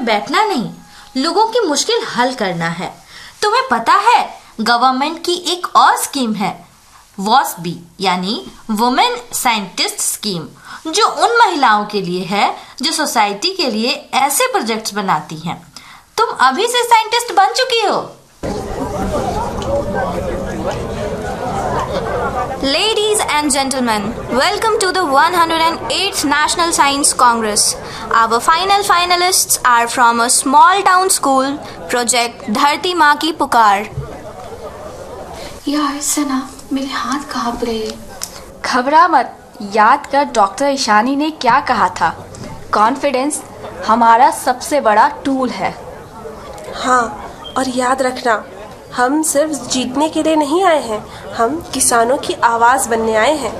बैठना नहीं, लोगों की मुश्किल हल करना है। तुम्हें पता है गवर्नमेंट की एक और स्कीम है, WSB यानी वुमेन साइंटिस्ट स्कीम, जो उन महिलाओं के लिए है जो सोसाइटी के लिए ऐसे प्रोजेक्ट्स बनाती हैं। तुम अभी से साइंटिस्ट बन चुकी हो। Ladies and gentlemen, welcome to the 108th National Science Congress. Our finalists are from a small town school, Project धरती माँ की पुकार। यार सना, मेरे हाथ कांप रहे। घबरा मत, याद कर डॉक्टर ईशानी ने क्या कहा था, कॉन्फिडेंस हमारा सबसे बड़ा टूल है। हाँ, और याद रखना, हम सिर्फ जीतने के लिए नहीं आए हैं, हम किसानों की आवाज बनने आए हैं।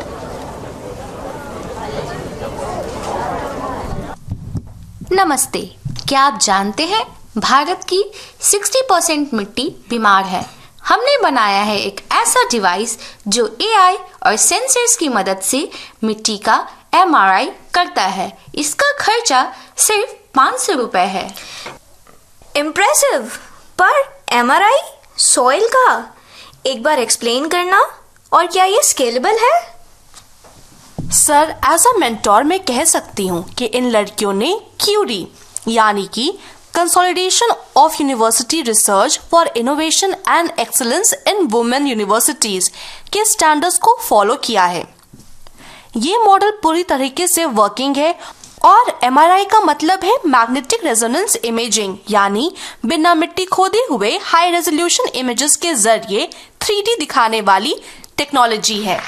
नमस्ते। क्या आप जानते हैं भारत की 60% मिट्टी बीमार है। हमने बनाया है एक ऐसा डिवाइस जो AI और सेंसर्स की मदद से मिट्टी का MRI करता है। इसका खर्चा सिर्फ 500 रुपए है। इम्प्रेसिव, पर MRI सॉइल का एक बार एक्सप्लेन करना, और क्या ये स्केलेबल है? सर, एज अ मेंटोर मैं कह सकती हूँ कि इन लड़कियों ने QD यानी कि consolidation of university research for innovation and excellence in women universities के स्टैंडर्ड्स को फॉलो किया है। ये मॉडल पूरी तरीके से वर्किंग है और MRI का मतलब है मैग्नेटिक रेजोनेंस इमेजिंग, यानी बिना मिट्टी खोदे हुए हाई रेजोल्यूशन इमेजेस के जरिए 3D दिखाने वाली टेक्नोलॉजी है।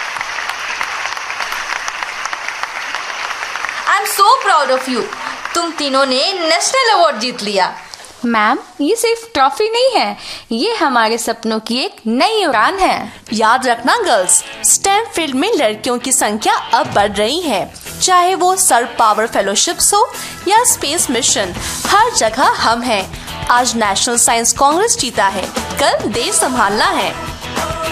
I am so proud of you. तुम तीनों ने नेशनल अवार्ड जीत लिया। मैम, ये सिर्फ ट्रॉफी नहीं है, ये हमारे सपनों की एक नई उड़ान है। याद रखना गर्ल्स, स्टेम फील्ड में लड़कियों की संख्या अब बढ़ रही है, चाहे वो सर पावर फेलोशिप्स हो या स्पेस मिशन, हर जगह हम हैं। आज नेशनल साइंस कांग्रेस जीता है, कल देश संभालना है।